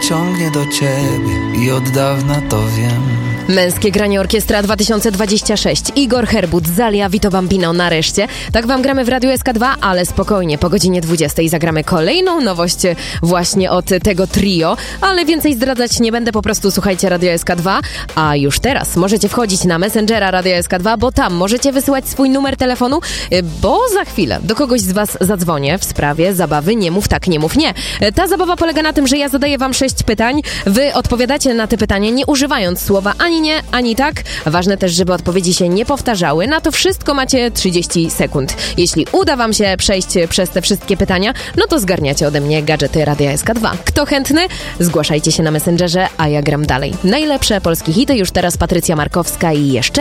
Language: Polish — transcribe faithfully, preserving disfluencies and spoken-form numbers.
ciągnie do ciebie i od dawna to wiem. Męskie granie Orkiestra dwa tysiące dwadzieścia sześć. Igor Herbut, Zalia, Vito Bambino nareszcie. Tak wam gramy w Radiu S K dwa, ale spokojnie, po godzinie dwudziestej zagramy kolejną nowość właśnie od tego trio, ale więcej zdradzać nie będę, po prostu słuchajcie Radio S K dwa, a już teraz możecie wchodzić na Messengera Radio S K dwa, bo tam możecie wysyłać swój numer telefonu, bo za chwilę do kogoś z was zadzwonię w sprawie zabawy Nie mów tak, nie mów nie. Ta zabawa polega na tym, że ja zadaję wam sześć pytań, wy odpowiadacie na te pytania nie używając słowa ani nie, ani tak. Ważne też, żeby odpowiedzi się nie powtarzały. Na to wszystko macie trzydzieści sekund. Jeśli uda wam się przejść przez te wszystkie pytania, no to zgarniacie ode mnie gadżety Radia S K dwa. Kto chętny? Zgłaszajcie się na Messengerze, a ja gram dalej. Najlepsze polskie hity, już teraz Patrycja Markowska i jeszcze